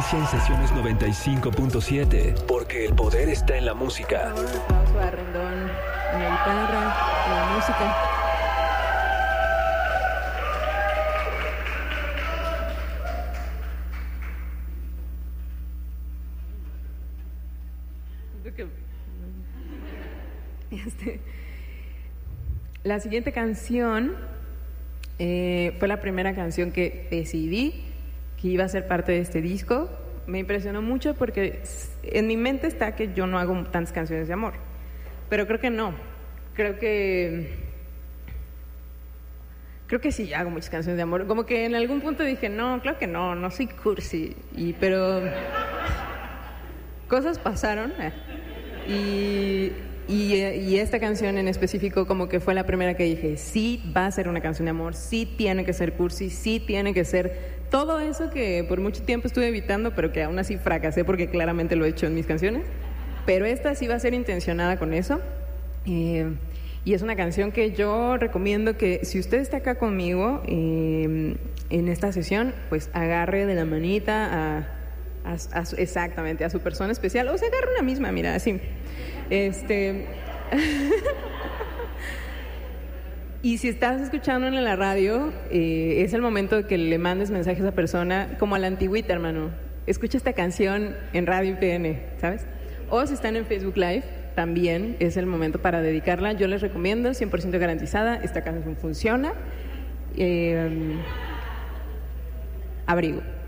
Frecuencia en Sesiones 95.7, porque el poder está en la música. Un aplauso a Rendón en la guitarra, en la música. La siguiente canción fue la primera canción que decidí que iba a ser parte de este disco. Me impresionó mucho porque en mi mente está que yo no hago tantas canciones de amor, pero creo que no. Creo que sí hago muchas canciones de amor. Como que en algún punto dije, no, claro que no soy cursi. Pero cosas pasaron y esta canción en específico como que fue la primera que dije, sí va a ser una canción de amor, sí tiene que ser cursi, sí tiene que ser todo eso que por mucho tiempo estuve evitando, pero que aún así fracasé porque claramente lo he hecho en mis canciones. Pero esta sí va a ser intencionada con eso. Y es una canción que yo recomiendo que si usted está acá conmigo en esta sesión, pues agarre de la manita exactamente a su persona especial, o se agarre una misma, mira, así. Y si estás escuchando en la radio, es el momento de que le mandes mensajes a esa persona, como a la antigüita, hermano. Escucha esta canción en Radio IPN, ¿sabes? O si están en Facebook Live, también es el momento para dedicarla. Yo les recomiendo, 100% garantizada, esta canción funciona. Abrigo.